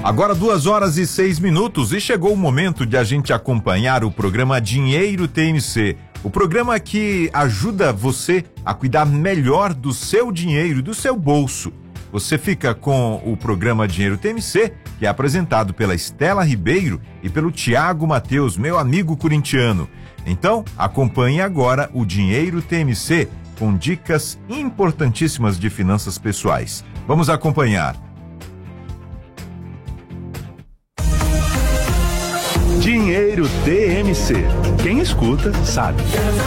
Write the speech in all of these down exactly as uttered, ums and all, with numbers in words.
Agora duas horas e seis minutos e chegou o momento de a gente acompanhar o programa Dinheiro T M C. O programa que ajuda você a cuidar melhor do seu dinheiro e do seu bolso. Você fica com o programa Dinheiro T M C, que é apresentado pela Estela Ribeiro e pelo Tiago Mateus, meu amigo corintiano. Então, acompanhe agora o Dinheiro T M C com dicas importantíssimas de finanças pessoais. Vamos acompanhar. Dinheiro T M C. Quem escuta, sabe.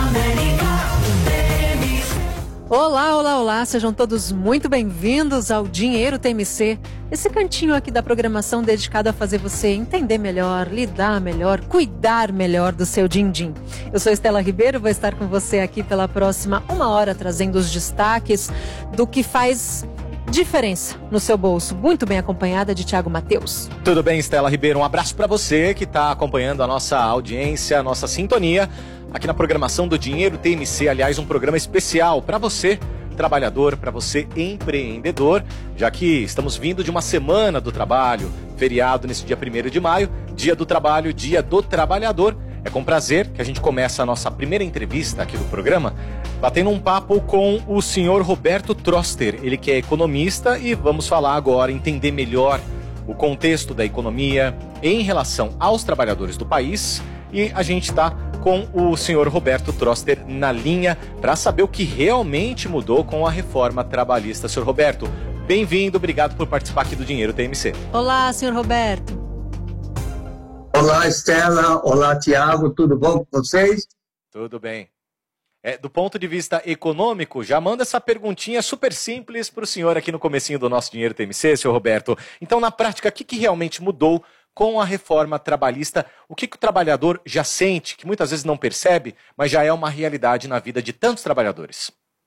Olá, olá, olá, sejam todos muito bem-vindos ao Dinheiro T M C, esse cantinho aqui da programação dedicado a fazer você entender melhor, lidar melhor, cuidar melhor do seu din-din. Eu sou Estela Ribeiro, vou estar com você aqui pela próxima uma hora, trazendo os destaques do que faz diferença no seu bolso, muito bem acompanhada de Tiago Mateus. Tudo bem, Estela Ribeiro? Um abraço para você que está acompanhando a nossa audiência, a nossa sintonia aqui na programação do Dinheiro T M C. Aliás, um programa especial para você, trabalhador, para você, empreendedor, já que estamos vindo de uma semana do trabalho, feriado nesse dia primeiro de maio, dia do trabalho, dia do trabalhador. É com prazer que a gente começa a nossa primeira entrevista aqui do programa, batendo um papo com o senhor Roberto Troster. Ele que é economista e vamos falar agora, entender melhor o contexto da economia em relação aos trabalhadores do país. E a gente está com o senhor Roberto Troster na linha para saber o que realmente mudou com a reforma trabalhista. Senhor Roberto, bem-vindo, obrigado por participar aqui do Dinheiro T M C. Olá, senhor Roberto. Olá, Estela. Olá, Tiago. Tudo bom com vocês? Tudo bem. É, do ponto de vista econômico, já manda essa perguntinha super simples para o senhor aqui no comecinho do nosso Dinheiro T M C, senhor Roberto. Então, na prática, o que, que realmente mudou com a reforma trabalhista? O que, que o trabalhador já sente, que muitas vezes não percebe, mas já é uma realidade na vida de tantos trabalhadores?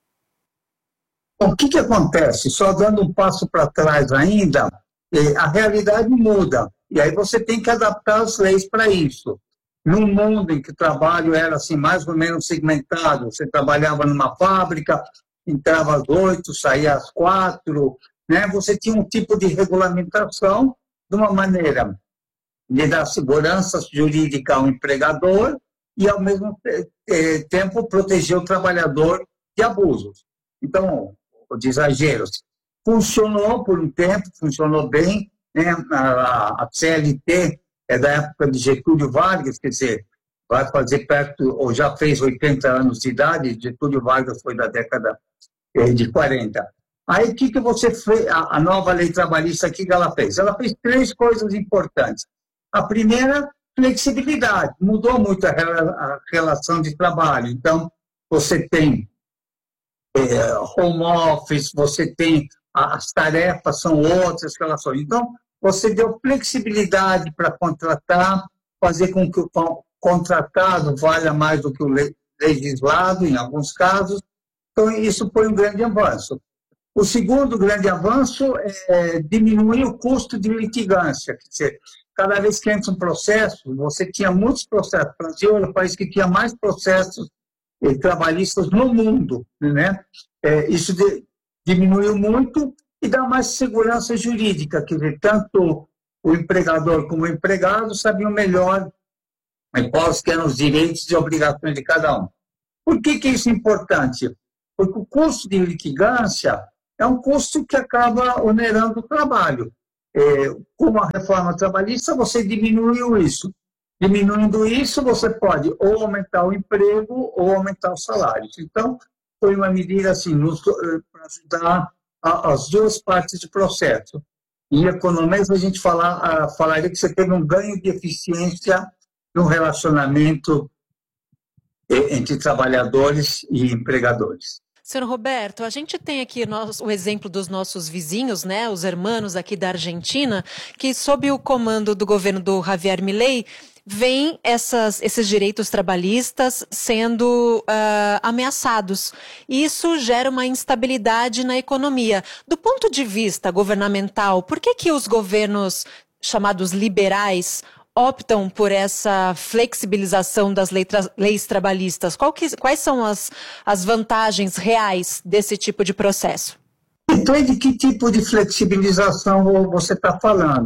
O que, que acontece? Só dando um passo para trás ainda, a realidade muda. E aí você tem que adaptar as leis para isso. Num mundo em que o trabalho era assim, mais ou menos segmentado, você trabalhava numa fábrica, entrava às oito, saía às quatro, né? Você tinha um tipo de regulamentação de uma maneira de dar segurança jurídica ao empregador e, ao mesmo tempo, proteger o trabalhador de abusos. Então, de exageros. Funcionou por um tempo, funcionou bem, né? A, a C L T é da época de Getúlio Vargas, quer dizer, vai fazer perto, ou já fez oitenta anos de idade, Getúlio Vargas foi da década de quarenta. Aí, o que, que você fez, a, a nova lei trabalhista, o que, que ela fez? Ela fez três coisas importantes. A primeira, flexibilidade. Mudou muito a, a relação de trabalho. Então, você tem é, home office, você tem, as tarefas são outras relações. Então, você deu flexibilidade para contratar, fazer com que o contratado valha mais do que o legislado, em alguns casos. Então, isso foi um grande avanço. O segundo grande avanço é diminuir o custo de litigância. Quer dizer, cada vez que entra um processo, você tinha muitos processos. O Brasil era o país que tinha mais processos eh, trabalhistas no mundo, né? É, isso de, diminuiu muito e dá mais segurança jurídica. Quer dizer, tanto o empregador como o empregado sabiam melhor quais eram os direitos e obrigações de cada um. Por que, que isso é importante? Porque o custo de litigância é um custo que acaba onerando o trabalho. É, com a reforma trabalhista, você diminuiu isso. Diminuindo isso, você pode ou aumentar o emprego ou aumentar os salários. Então, foi uma medida assim, para ajudar a, as duas partes do processo. Em economia, a gente fala, a, falaria que você teve um ganho de eficiência no relacionamento entre trabalhadores e empregadores. Senhor Roberto, a gente tem aqui nós, o exemplo dos nossos vizinhos, né, os hermanos aqui da Argentina, que sob o comando do governo do Javier Milei, vêm essas, esses direitos trabalhistas sendo uh, ameaçados. E isso gera uma instabilidade na economia. Do ponto de vista governamental, por que que os governos chamados liberais optam por essa flexibilização das leis, tra leis trabalhistas? Qual que, quais são as, as vantagens reais desse tipo de processo? Então, de que tipo de flexibilização você está falando?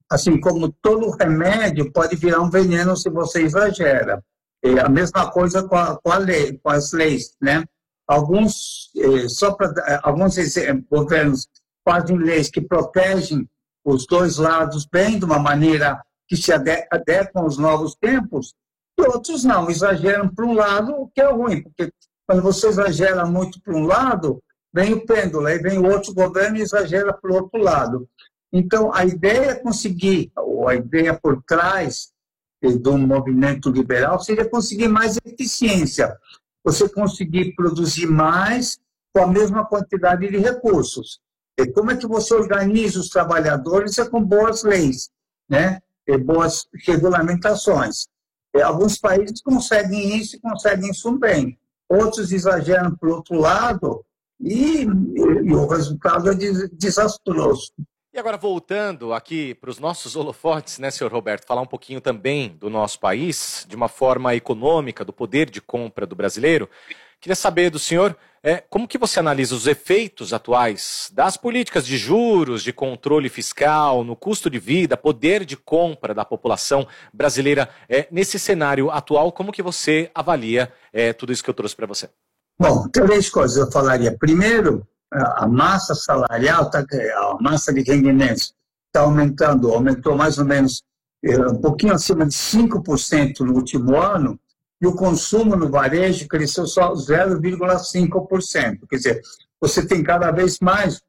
assim como todo remédio pode virar um veneno se você exagera. É a mesma coisa com, a, com, a lei, com as leis, né? Alguns, eh, só pra, alguns governos fazem leis que protegem os dois lados bem, de uma maneira que se adequam aos novos tempos, e outros não, exageram para um lado, o que é ruim, porque quando você exagera muito para um lado, vem o pêndulo, aí vem o outro governo e exagera para o outro lado. Então, a ideia é conseguir, ou a ideia por trás do movimento liberal seria conseguir mais eficiência, você conseguir produzir mais com a mesma quantidade de recursos. E como é que você organiza os trabalhadores? É com boas leis, né? E boas regulamentações. E alguns países conseguem isso e conseguem isso bem. Outros exageram para o outro lado e, e, e o resultado é desastroso. E agora, voltando aqui para os nossos holofotes, né, senhor Roberto, falar um pouquinho também do nosso país, de uma forma econômica, do poder de compra do brasileiro. Queria saber do senhor, é, como que você analisa os efeitos atuais das políticas de juros, de controle fiscal, no custo de vida, poder de compra da população brasileira, é, nesse cenário atual, como que você avalia é, tudo isso que eu trouxe para você? Bom, três coisas eu falaria. Primeiro, a massa salarial, tá, a massa de rendimentos está aumentando, aumentou mais ou menos um pouquinho acima de cinco por cento no último ano, e o consumo no varejo cresceu só zero vírgula cinco por cento. Quer dizer, você tem cada vez mais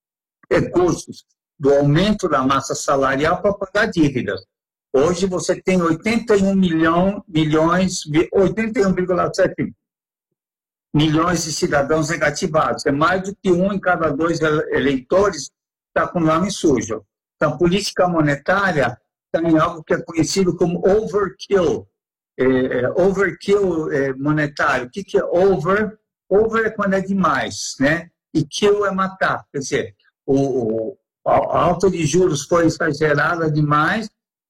recursos do aumento da massa salarial para pagar dívidas. Hoje você tem oitenta e um milhão, milhões, oitenta e um vírgula sete milhões de cidadãos negativados. É mais do que um em cada dois eleitores está com nome sujo. Então, a política monetária está em algo que é conhecido como overkill. É, é, overkill é, monetário. O que, que é over? Over é quando é demais, né? E kill é matar. Quer dizer, o, o, a alta de juros foi exagerada demais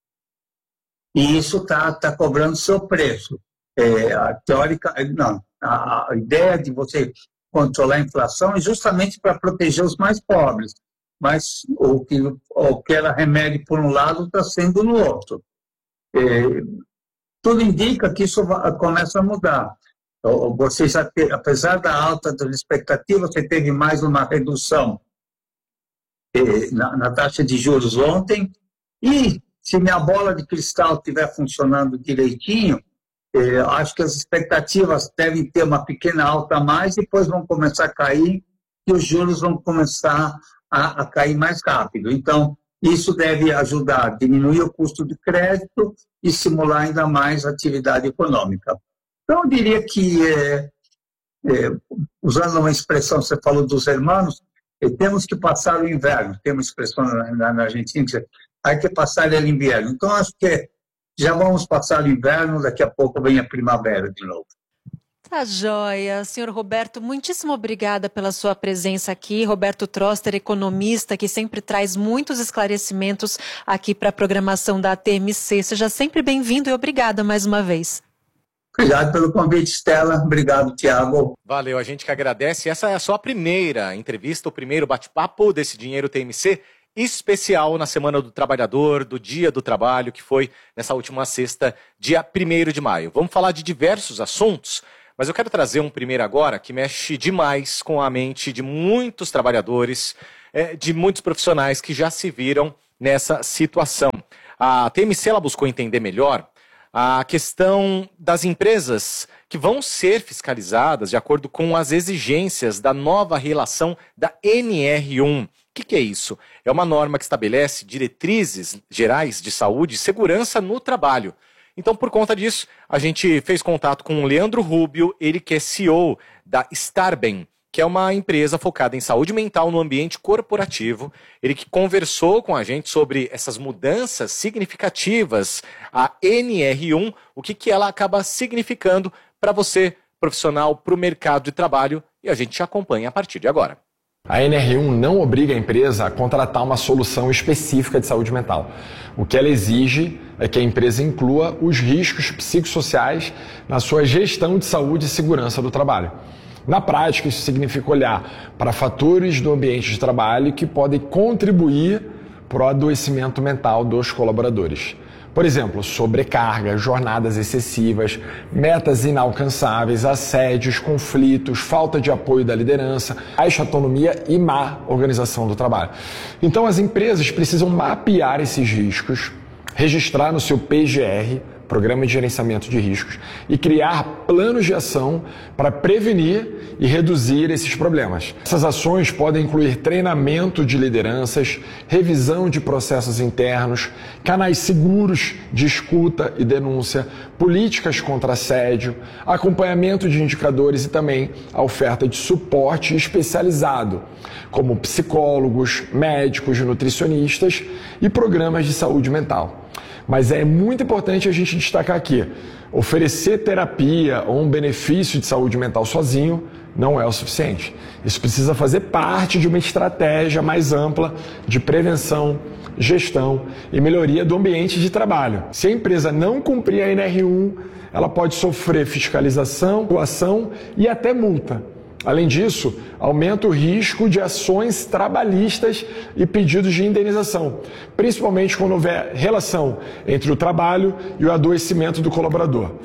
e isso está tá cobrando seu preço. É, a teórica, não, a, a ideia de você controlar a inflação é justamente para proteger os mais pobres, mas o que, o que ela remede por um lado está sendo no outro. É, tudo indica que isso vai, começa a mudar. Você já te, apesar da alta das expectativas, você teve mais uma redução é, na, na taxa de juros ontem, e se minha bola de cristal estiver funcionando direitinho, é, acho que as expectativas devem ter uma pequena alta a mais, e depois vão começar a cair, e os juros vão começar a, a cair mais rápido. Então, isso deve ajudar a diminuir o custo de crédito e estimular ainda mais a atividade econômica. Então, eu diria que, é, é, usando uma expressão, você falou dos hermanos, é, temos que passar o inverno. Tem uma expressão na, na Argentina que há que passar o inverno. Então, acho que já vamos passar o inverno, daqui a pouco vem a primavera de novo. Tá joia. Senhor Roberto, muitíssimo obrigada pela sua presença aqui. Roberto Troster, economista, que sempre traz muitos esclarecimentos aqui para a programação da A T M C. Seja sempre bem-vindo e obrigada mais uma vez. Obrigado pelo convite, Stella. Obrigado, Tiago. Valeu, a gente que agradece. Essa é só a primeira entrevista, o primeiro bate-papo desse Dinheiro T M C especial na Semana do Trabalhador, do Dia do Trabalho, que foi nessa última sexta, dia primeiro de maio. Vamos falar de diversos assuntos, mas eu quero trazer um primeiro agora que mexe demais com a mente de muitos trabalhadores, de muitos profissionais que já se viram nessa situação. A T M C ela buscou entender melhor a questão das empresas que vão ser fiscalizadas de acordo com as exigências da nova relação da N R um. O que, que é isso? É uma norma que estabelece diretrizes gerais de saúde e segurança no trabalho. Então, por conta disso, a gente fez contato com o Leandro Rubio, ele que é C E O da Starbem, que é uma empresa focada em saúde mental no ambiente corporativo. Ele que conversou com a gente sobre essas mudanças significativas, a N R um, o que, que ela acaba significando para você, profissional, para o mercado de trabalho, e a gente te acompanha a partir de agora. A N R um não obriga a empresa a contratar uma solução específica de saúde mental. O que ela exige é que a empresa inclua os riscos psicossociais na sua gestão de saúde e segurança do trabalho. Na prática, isso significa olhar para fatores do ambiente de trabalho que podem contribuir para o adoecimento mental dos colaboradores. Por exemplo, sobrecarga, jornadas excessivas, metas inalcançáveis, assédios, conflitos, falta de apoio da liderança, baixa autonomia e má organização do trabalho. Então, as empresas precisam mapear esses riscos, registrar no seu P G R, Programa de Gerenciamento de Riscos, e criar planos de ação para prevenir e reduzir esses problemas. Essas ações podem incluir treinamento de lideranças, revisão de processos internos, canais seguros de escuta e denúncia, políticas contra assédio, acompanhamento de indicadores e também a oferta de suporte especializado, como psicólogos, médicos, nutricionistas e programas de saúde mental. Mas é muito importante a gente destacar aqui, oferecer terapia ou um benefício de saúde mental sozinho não é o suficiente. Isso precisa fazer parte de uma estratégia mais ampla de prevenção, gestão e melhoria do ambiente de trabalho. Se a empresa não cumprir a N R um, ela pode sofrer fiscalização, coação e até multa. Além disso, aumenta o risco de ações trabalhistas e pedidos de indenização, principalmente quando houver relação entre o trabalho e o adoecimento do colaborador.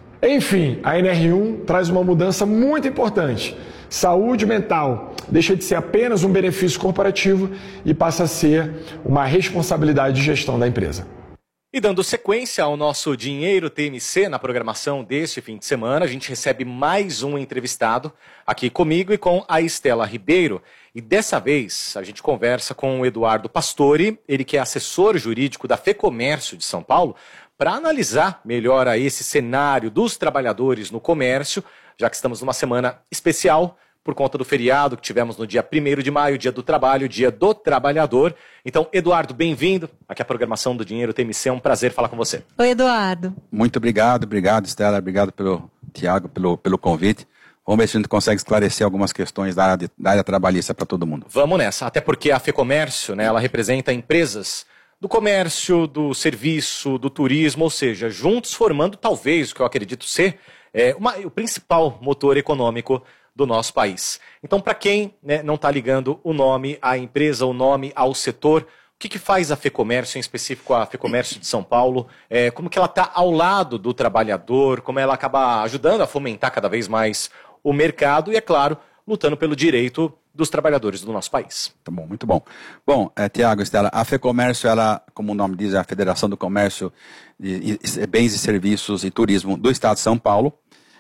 Enfim, a N R um traz uma mudança muito importante. Saúde mental deixa de ser apenas um benefício corporativo e passa a ser uma responsabilidade de gestão da empresa. E dando sequência ao nosso Dinheiro T M C na programação deste fim de semana, a gente recebe mais um entrevistado aqui comigo e com a Estela Ribeiro. E dessa vez a gente conversa com o Eduardo Pastore, ele que é assessor jurídico da FEComércio de São Paulo, para analisar melhor aí esse cenário dos trabalhadores no comércio, já que estamos numa semana especial por conta do feriado que tivemos no dia primeiro de maio, dia do trabalho, dia do trabalhador. Então, Eduardo, bem-vindo aqui à programação do Dinheiro T M C, é um prazer falar com você. Oi, Eduardo. Muito obrigado, obrigado, Estela, obrigado pelo Tiago, pelo, pelo convite. Vamos ver se a gente consegue esclarecer algumas questões da área, de, da área trabalhista para todo mundo. Vamos nessa, até porque a FEComércio, né, ela representa empresas do comércio, do serviço, do turismo, ou seja, juntos formando talvez, o que eu acredito ser, é, uma, o principal motor econômico do nosso país. Então, para quem, né, não está ligando o nome à empresa, o nome ao setor, o que, que faz a FEComércio, em específico a FEComércio de São Paulo? É, como que ela está ao lado do trabalhador, como ela acaba ajudando a fomentar cada vez mais o mercado e, é claro, lutando pelo direito dos trabalhadores do nosso país. Tá bom, muito bom. Bom, é, Tiago, Estela, a FEComércio, ela, como o nome diz, é a Federação do Comércio, de, de Bens e Serviços e Turismo do Estado de São Paulo.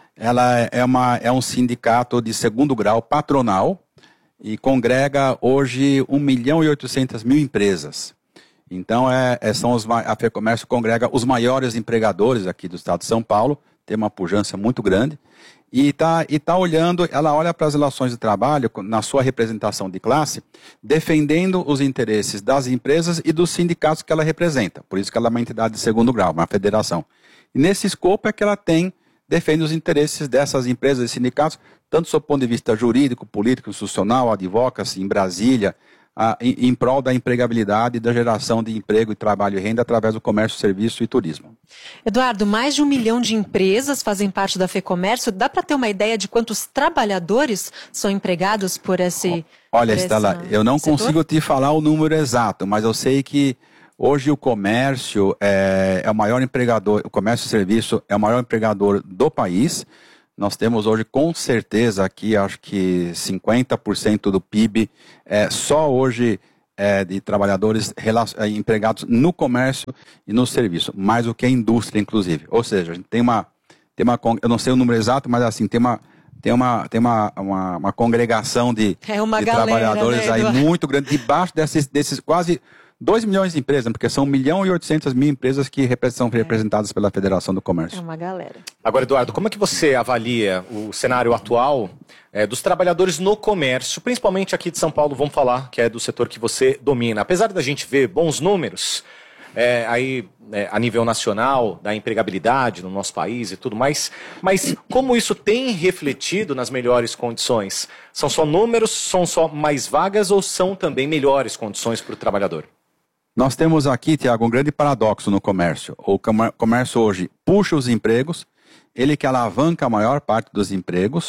Ela é, uma, é um sindicato de segundo grau patronal e congrega hoje um milhão e oitocentas mil empresas. Então, é, é, são os, a FEComércio congrega os maiores empregadores aqui do Estado de São Paulo, tem uma pujança muito grande, e está e tá olhando, ela olha para as relações de trabalho, na sua representação de classe, defendendo os interesses das empresas e dos sindicatos que ela representa. Por isso que ela é uma entidade de segundo grau, uma federação. E nesse escopo é que ela tem defende os interesses dessas empresas e sindicatos, tanto do seu ponto de vista jurídico, político, institucional, advocacy, em Brasília, a, em, em prol da empregabilidade e da geração de emprego e trabalho e renda através do comércio, serviço e turismo. Eduardo, mais de um milhão de empresas fazem parte da FEComércio. Dá para ter uma ideia de quantos trabalhadores são empregados por esse Olha, por Estela, eu não setor? consigo te falar o número exato, mas eu sei que hoje o comércio é, é o maior empregador, o comércio e serviço é o maior empregador do país. Nós temos hoje, com certeza, aqui, acho que cinquenta por cento do P I B é só hoje é, de trabalhadores é, empregados no comércio e no serviço, mais do que a indústria, inclusive. Ou seja, a gente tem uma, tem uma, eu não sei o número exato, mas assim, tem uma, tem uma, tem uma, uma, uma congregação de, é uma de galera, trabalhadores né, aí muito grande, debaixo desses, desses quase dois milhões de empresas, porque são um milhão e oitocentas mil empresas que são representadas pela Federação do Comércio. É uma galera. Agora, Eduardo, como é que você avalia o cenário atual é, dos trabalhadores no comércio, principalmente aqui de São Paulo, vamos falar, que é do setor que você domina? Apesar da gente ver bons números é, aí, é, a nível nacional, da empregabilidade no nosso país e tudo mais, mas como isso tem refletido nas melhores condições? São só números, são só mais vagas ou são também melhores condições para o trabalhador? Nós temos aqui, Tiago, um grande paradoxo no comércio. O comércio hoje puxa os empregos, ele que alavanca a maior parte dos empregos,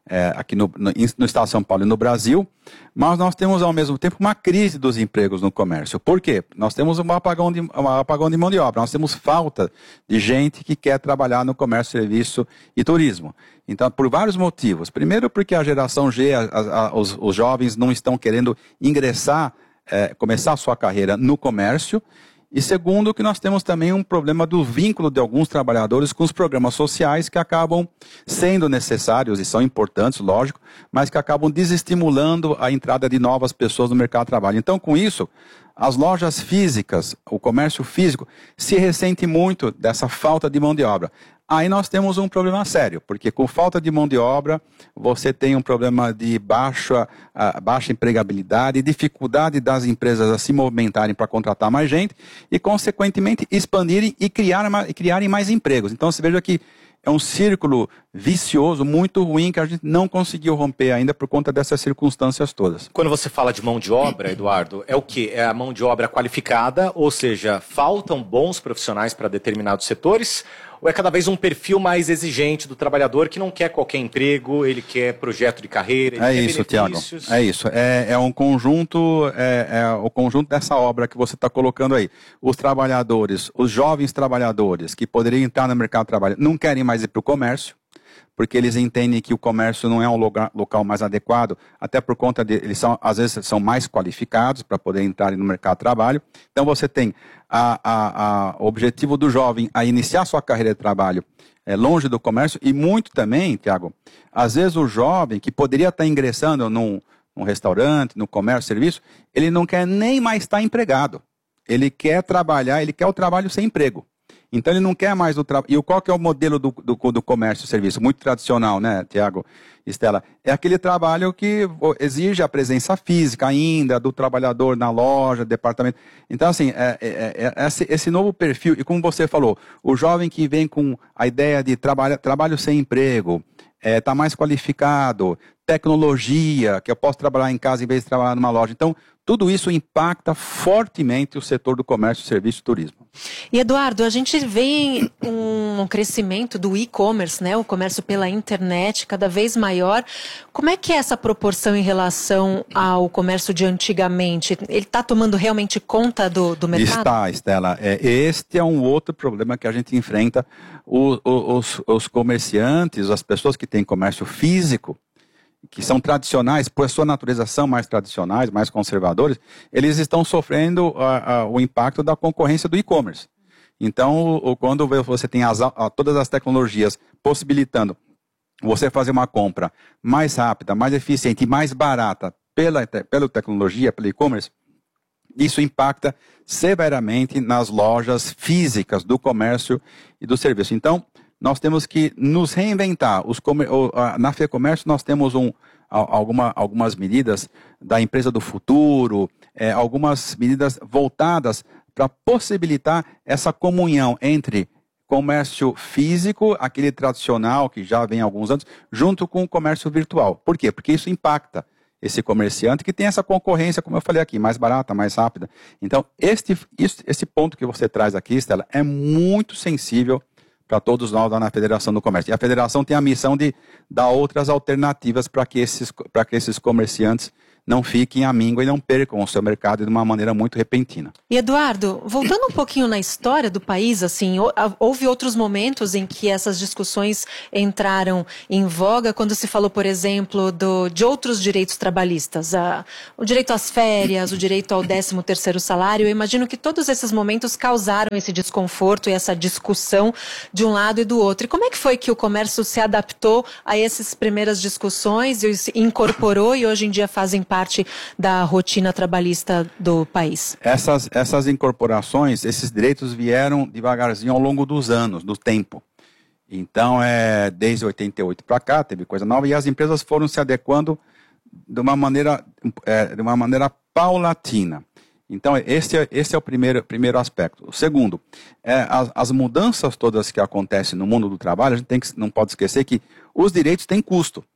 é, aqui no, no, no estado de São Paulo e no Brasil, mas nós temos ao mesmo tempo uma crise dos empregos no comércio. Por quê? Nós temos um apagão de, um apagão de mão de obra, nós temos falta de gente que quer trabalhar no comércio, serviço e turismo. Então, por vários motivos. Primeiro, porque a geração G, a, a, os, os jovens não estão querendo ingressar, é, começar a sua carreira no comércio. E segundo, que nós temos também um problema do vínculo de alguns trabalhadores com os programas sociais que acabam sendo necessários e são importantes, lógico, mas que acabam desestimulando a entrada de novas pessoas no mercado de trabalho. Então, com isso, as lojas físicas, o comércio físico, se ressente muito dessa falta de mão de obra. Aí nós temos um problema sério, porque com falta de mão de obra, você tem um problema de baixa, uh, baixa empregabilidade, dificuldade das empresas a se movimentarem para contratar mais gente e, consequentemente, expandirem e, criar, e criarem mais empregos. Então, você veja que é um círculo vicioso, muito ruim, que a gente não conseguiu romper ainda por conta dessas circunstâncias todas. Quando você fala de mão de obra, Eduardo, é o quê? É a mão de obra qualificada, ou seja, faltam bons profissionais para determinados setores, ou é cada vez um perfil mais exigente do trabalhador que não quer qualquer emprego, ele quer projeto de carreira, ele é quer isso, benefícios? Tiago, é isso. É, é um conjunto, é, é o conjunto dessa obra que você está colocando aí. Os trabalhadores, os jovens trabalhadores que poderiam entrar no mercado de trabalho, não querem mais ir para o comércio, porque eles entendem que o comércio não é um lugar, local mais adequado, até por conta de, eles são, às vezes são mais qualificados para poder entrar no mercado de trabalho. Então você tem a, a, a, o objetivo do jovem a iniciar sua carreira de trabalho é, longe do comércio, e muito também, Tiago, às vezes o jovem que poderia estar ingressando num, num restaurante, no comércio, serviço, ele não quer nem mais estar empregado. Ele quer trabalhar, ele quer o trabalho sem emprego. Então ele não quer mais o trabalho. E qual que é o modelo do, do, do comércio e serviço? Muito tradicional, né, Tiago, Estela? É aquele trabalho que exige a presença física ainda do trabalhador na loja, departamento. Então, assim, é, é, é esse, esse novo perfil, e como você falou, o jovem que vem com a ideia de trabalho, trabalho sem emprego, está é, mais qualificado, tecnologia, que eu posso trabalhar em casa em vez de trabalhar numa loja. Então, tudo isso impacta fortemente o setor do comércio, serviço e turismo. E Eduardo, a gente vê um crescimento do e-commerce, né? O comércio pela internet cada vez maior. Como é que é essa proporção em relação ao comércio de antigamente? Ele está tomando realmente conta do, do mercado? Está, Estela. É, este é um outro problema que a gente enfrenta. O, o, os, os comerciantes, as pessoas que têm comércio físico, que são tradicionais, por sua natureza são mais tradicionais, mais conservadores, eles estão sofrendo uh, uh, o impacto da concorrência do e-commerce. Então, o, quando você tem as, uh, todas as tecnologias possibilitando você fazer uma compra mais rápida, mais eficiente e mais barata pela, pela tecnologia, pelo e-commerce, isso impacta severamente nas lojas físicas do comércio e do serviço. Então, nós temos que nos reinventar. Os comer... Na FEComércio nós temos um, alguma, algumas medidas da empresa do futuro, é, algumas medidas voltadas para possibilitar essa comunhão entre comércio físico, aquele tradicional que já vem há alguns anos, junto com o comércio virtual. Por quê? Porque isso impacta esse comerciante que tem essa concorrência, como eu falei aqui, mais barata, mais rápida. Então, este, esse ponto que você traz aqui, Estela, é muito sensível para todos nós lá na Federação do Comércio. E a Federação tem a missão de dar outras alternativas para que esses, para que esses comerciantes não fiquem à míngua e não percam o seu mercado de uma maneira muito repentina. E Eduardo, voltando um pouquinho na história do país, assim, houve outros momentos em que essas discussões entraram em voga, quando se falou, por exemplo, do, de outros direitos trabalhistas, a, o direito às férias, o direito ao décimo terceiro salário. Eu imagino que todos esses momentos causaram esse desconforto e essa discussão de um lado e do outro. E como é que foi que o comércio se adaptou a essas primeiras discussões e se incorporou e hoje em dia fazem parte da rotina trabalhista do país? Essas, essas incorporações, esses direitos vieram devagarzinho ao longo dos anos, do tempo. Então, é, desde oitenta e oito para cá, teve coisa nova, e as empresas foram se adequando de uma maneira, é, de uma maneira paulatina. Então, esse é, esse é o primeiro, primeiro aspecto. O segundo, é, as, as mudanças todas que acontecem no mundo do trabalho, a gente tem que, não pode esquecer que os direitos têm custo.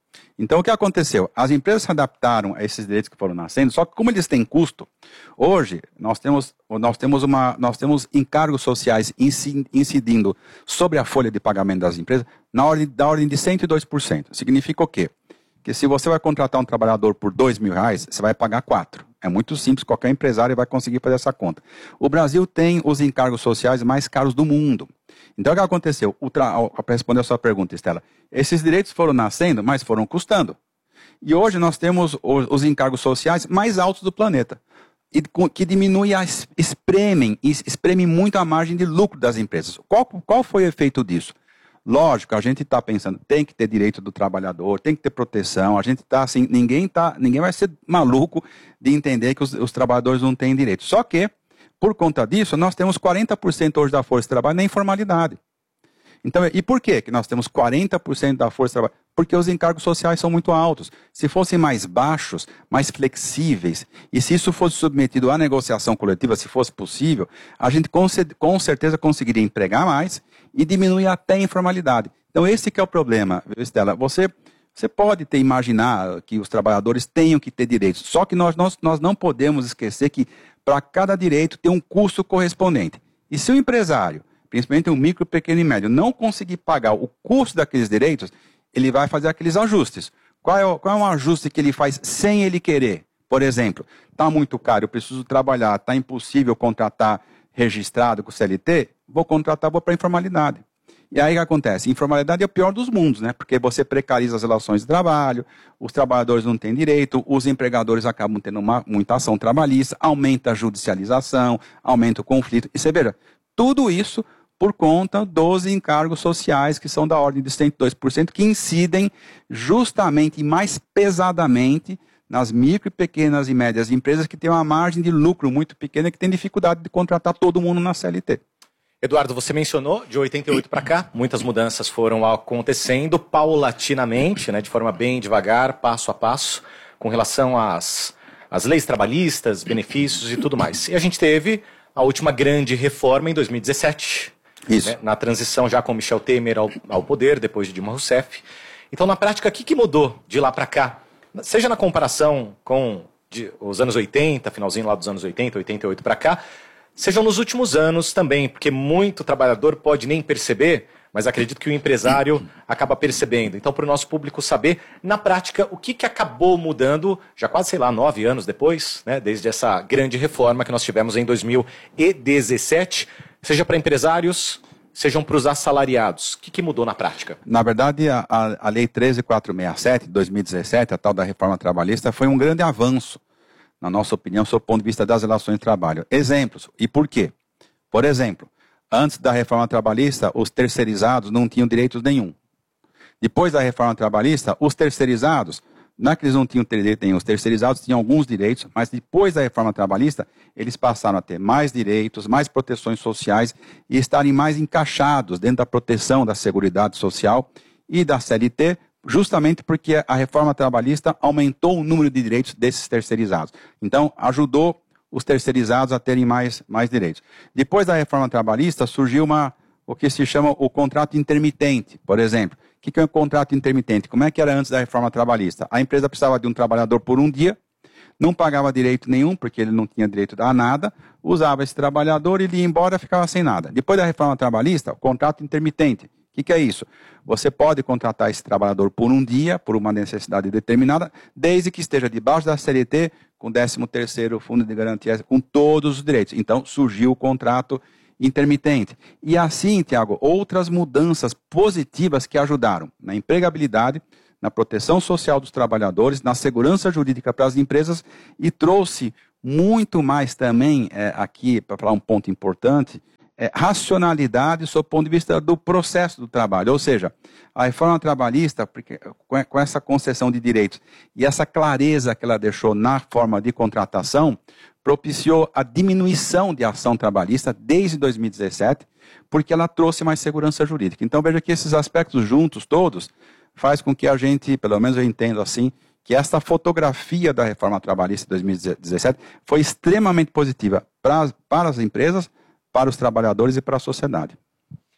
Então, o que aconteceu? As empresas se adaptaram a esses direitos que foram nascendo, só que como eles têm custo, hoje nós temos, nós temos, uma, nós temos encargos sociais incidindo sobre a folha de pagamento das empresas na ordem, da ordem de cento e dois por cento. Significa o quê? Que se você vai contratar um trabalhador por dois mil reais, você vai pagar quatro. É muito simples, qualquer empresário vai conseguir fazer essa conta. O Brasil tem os encargos sociais mais caros do mundo. Então, o que aconteceu? Para responder a sua pergunta, Estela, esses direitos foram nascendo, mas foram custando. E hoje nós temos os, os encargos sociais mais altos do planeta, e que diminui, a, espremem, espremem muito a margem de lucro das empresas. Qual, qual foi o efeito disso? Lógico, a gente está pensando, tem que ter direito do trabalhador, tem que ter proteção, a gente está assim, ninguém, tá, ninguém vai ser maluco de entender que os, os trabalhadores não têm direito. Só que, por conta disso, nós temos quarenta por cento hoje da força de trabalho na informalidade. Então, e por quê que nós temos quarenta por cento da força de trabalho? Porque os encargos sociais são muito altos. Se fossem mais baixos, mais flexíveis, e se isso fosse submetido à negociação coletiva, se fosse possível, a gente com, com certeza conseguiria empregar mais e diminuir até a informalidade. Então, esse que é o problema, viu, Estela? Você, você pode ter, imaginar que os trabalhadores tenham que ter direitos, só que nós, nós, nós não podemos esquecer que para cada direito tem um custo correspondente. E se o empresário, principalmente o micro, pequeno e médio, não conseguir pagar o custo daqueles direitos, ele vai fazer aqueles ajustes. Qual é, o, qual é um ajuste que ele faz sem ele querer? Por exemplo, está muito caro, eu preciso trabalhar, está impossível contratar registrado com o C L T, vou contratar, vou para a informalidade. E aí o que acontece? Informalidade é o pior dos mundos, né? Porque você precariza as relações de trabalho, os trabalhadores não têm direito, os empregadores acabam tendo uma, muita ação trabalhista, aumenta a judicialização, aumenta o conflito. E você veja, tudo isso por conta dos encargos sociais, que são da ordem de cento e dois por cento, que incidem justamente e mais pesadamente nas micro, pequenas e médias empresas que têm uma margem de lucro muito pequena e que têm dificuldade de contratar todo mundo na C L T. Eduardo, você mencionou, de oitenta e oito para cá, muitas mudanças foram acontecendo paulatinamente, né, de forma bem devagar, passo a passo, com relação às, às leis trabalhistas, benefícios e tudo mais. E a gente teve a última grande reforma em dois mil e dezessete, Isso. Né, na transição já com Michel Temer ao, ao poder, depois de Dilma Rousseff. Então, na prática, o que, que mudou de lá para cá? Seja na comparação com de, os anos oitenta, finalzinho lá dos anos oitenta, oitenta e oito para cá, sejam nos últimos anos também, porque muito trabalhador pode nem perceber, mas acredito que o empresário acaba percebendo. Então, para o nosso público saber, na prática, o que, que acabou mudando, já quase, sei lá, nove anos depois, né, desde essa grande reforma que nós tivemos em dois mil e dezessete, seja para empresários, sejam para os assalariados. O que, que mudou na prática? Na verdade, a, a, a Lei treze mil quatrocentos e sessenta e sete, de dois mil e dezessete, a tal da reforma trabalhista, foi um grande avanço, na nossa opinião, sob o ponto de vista das relações de trabalho. Exemplos. E por quê? Por exemplo, antes da reforma trabalhista, os terceirizados não tinham direitos nenhum. Depois da reforma trabalhista, os terceirizados, não é que eles não tinham direito nenhum, os terceirizados tinham alguns direitos, mas depois da reforma trabalhista, eles passaram a ter mais direitos, mais proteções sociais e estarem mais encaixados dentro da proteção da Seguridade Social e da C L T, justamente porque a reforma trabalhista aumentou o número de direitos desses terceirizados. Então, ajudou os terceirizados a terem mais, mais direitos. Depois da reforma trabalhista, surgiu uma, o que se chama o contrato intermitente, por exemplo. O que é um contrato intermitente? Como é que era antes da reforma trabalhista? A empresa precisava de um trabalhador por um dia, não pagava direito nenhum, porque ele não tinha direito a nada, usava esse trabalhador, ele ia embora e ficava sem nada. Depois da reforma trabalhista, o contrato intermitente. O que, que é isso? Você pode contratar esse trabalhador por um dia, por uma necessidade determinada, desde que esteja debaixo da C L T, com décimo terceiro fundo de garantia, com todos os direitos. Então, surgiu o contrato intermitente. E assim, Tiago, outras mudanças positivas que ajudaram na empregabilidade, na proteção social dos trabalhadores, na segurança jurídica para as empresas e trouxe muito mais também, é, aqui, para falar um ponto importante, É, racionalidade sob o ponto de vista do processo do trabalho. Ou seja, a reforma trabalhista, porque, com, com essa concessão de direitos e essa clareza que ela deixou na forma de contratação, propiciou a diminuição de ação trabalhista desde dois mil e dezessete, porque ela trouxe mais segurança jurídica. Então veja que esses aspectos juntos todos faz com que a gente, pelo menos eu entendo assim, que esta fotografia da reforma trabalhista de dois mil e dezessete foi extremamente positiva pra, para as empresas, para os trabalhadores e para a sociedade.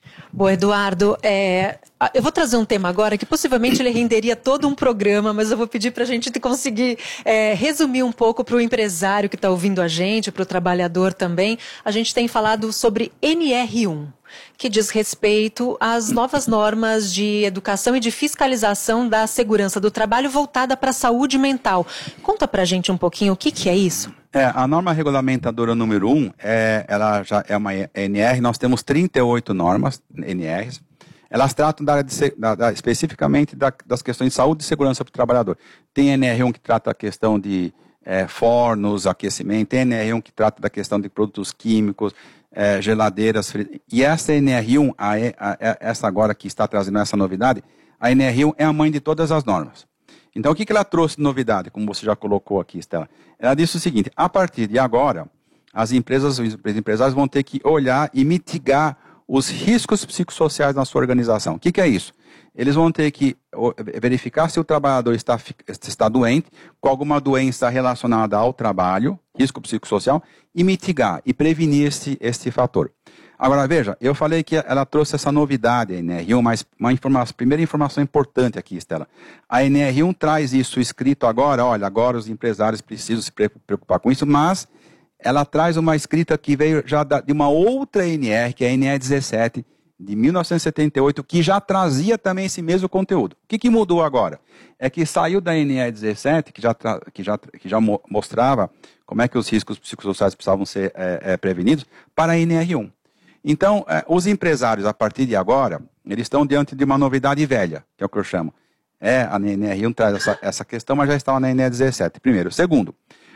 Bom, Eduardo, é, eu vou trazer um tema agora que possivelmente ele renderia todo um programa, mas eu vou pedir para a gente conseguir é, resumir um pouco para o empresário que está ouvindo a gente, para o trabalhador também. A gente tem falado sobre N R um, que diz respeito às novas normas de educação e de fiscalização da segurança do trabalho voltada para a saúde mental. Conta para a gente um pouquinho o que, que é isso. É, a norma regulamentadora número um, é, ela já é uma N R, nós temos trinta e oito normas, N Rs, elas tratam da área de, da, da, especificamente da, das questões de saúde e segurança para o trabalhador. Tem N R um que trata a questão de é, fornos, aquecimento, tem N R um que trata da questão de produtos químicos, é, geladeiras, e essa N R um, a, a, a, essa agora que está trazendo essa novidade, a N R um é a mãe de todas as normas. Então, o que, que ela trouxe de novidade, como você já colocou aqui, Estela? Ela disse o seguinte: a partir de agora, as empresas, os empresários vão ter que olhar e mitigar os riscos psicossociais na sua organização. O que, que é isso? Eles vão ter que verificar se o trabalhador está, está doente, com alguma doença relacionada ao trabalho, risco psicossocial, e mitigar e prevenir esse, esse fator. Agora, veja, eu falei que ela trouxe essa novidade, a N R um, mas uma informação, primeira informação importante aqui, Estela. A N R um traz isso escrito agora, olha, agora os empresários precisam se preocupar com isso, mas ela traz uma escrita que veio já de uma outra N R, que é a N R dezessete, de mil novecentos e setenta e oito, que já trazia também esse mesmo conteúdo. O que, que mudou agora? É que saiu da N R dezessete, que já, que já, que já mostrava como é que os riscos psicossociais precisavam ser é, é, prevenidos, para a N R um. Então, eh, os empresários, a partir de agora, eles estão diante de uma novidade velha, que é o que eu chamo. É, a N R um traz essa, essa questão, mas já estava na N R dezessete. Primeiro. Segundo,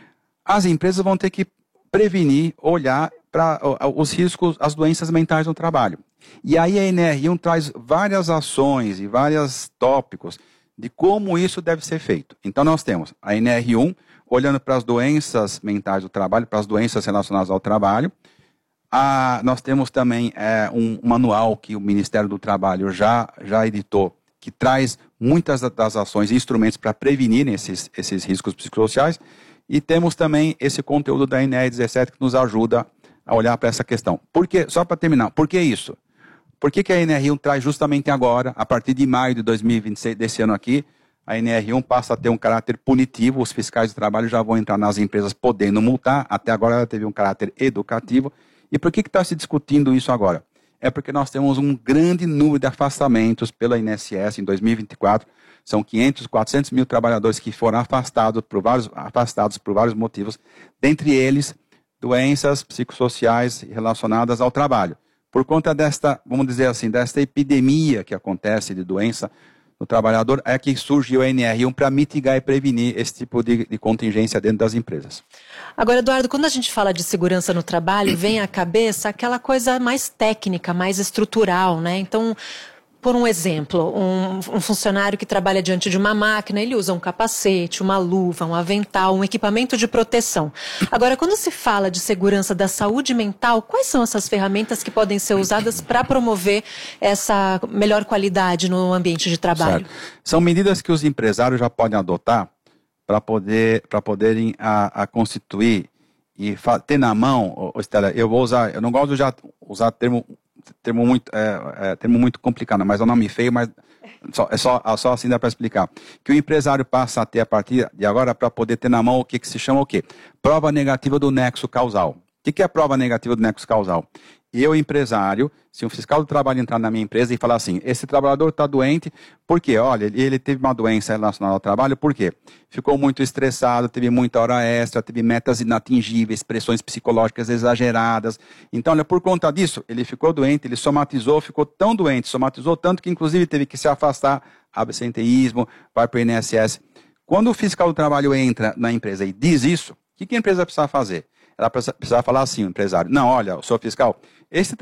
as empresas vão ter que prevenir, olhar para os riscos, as doenças mentais no trabalho. E aí a N R um traz várias ações e vários tópicos de como isso deve ser feito. Então, nós temos a N R um olhando para as doenças mentais do trabalho, para as doenças relacionadas ao trabalho. Ah, nós temos também é, um manual que o Ministério do Trabalho já, já editou, que traz muitas das ações e instrumentos para prevenir esses, esses riscos psicossociais. E temos também esse conteúdo da N R dezessete que nos ajuda a olhar para essa questão. Por quê? Só para terminar, por que isso? Por que, que a N R um traz justamente agora, a partir de maio de dois mil e vinte e seis, desse ano aqui, a N R um passa a ter um caráter punitivo, os fiscais de trabalho já vão entrar nas empresas podendo multar, até agora ela teve um caráter educativo. E por que está se discutindo isso agora? É porque nós temos um grande número de afastamentos pela I N S S em dois mil e vinte e quatro. São quinhentos, quatrocentos mil trabalhadores que foram afastados por vários, afastados por vários motivos, dentre eles doenças psicossociais relacionadas ao trabalho. Por conta desta, vamos dizer assim, desta epidemia que acontece de doença no trabalhador, é que surgiu a N R um para mitigar e prevenir esse tipo de, de contingência dentro das empresas. Agora, Eduardo, quando a gente fala de segurança no trabalho, vem à cabeça aquela coisa mais técnica, mais estrutural, né? Então, por um exemplo, um, um funcionário que trabalha diante de uma máquina, ele usa um capacete, uma luva, um avental, um equipamento de proteção. Agora, quando se fala de segurança da saúde mental, quais são essas ferramentas que podem ser usadas para promover essa melhor qualidade no ambiente de trabalho? Certo. São medidas que os empresários já podem adotar para poder, para poderem a, a constituir e ter na mão, Estela, eu vou usar, eu não gosto de já usar termo termo muito, é, é, termo muito complicado, mas é um nome feio, mas só, é só, só assim dá para explicar. Que o empresário passa a ter a partir de agora para poder ter na mão o que, que se chama o quê? Prova negativa do nexo causal. O que, que é a prova negativa do nexo causal? Eu, empresário, se um fiscal do trabalho entrar na minha empresa e falar assim, esse trabalhador está doente, por quê? Olha, ele, ele teve uma doença relacionada ao trabalho, por quê? Ficou muito estressado, teve muita hora extra, teve metas inatingíveis, pressões psicológicas exageradas. Então, olha, por conta disso, ele ficou doente, ele somatizou, ficou tão doente, somatizou tanto que inclusive teve que se afastar, absenteísmo, vai para o I N S S. Quando o fiscal do trabalho entra na empresa e diz isso, o que, que a empresa precisa fazer? Ela precisa falar assim, o empresário, não, olha, o senhor fiscal, esse